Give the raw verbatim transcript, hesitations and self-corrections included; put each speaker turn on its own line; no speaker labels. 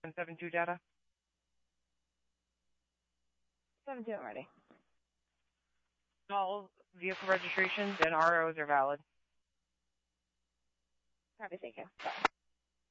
seven two data.
seven two, I'm ready.
All vehicle registrations and R Os are valid.
Copy, thank you.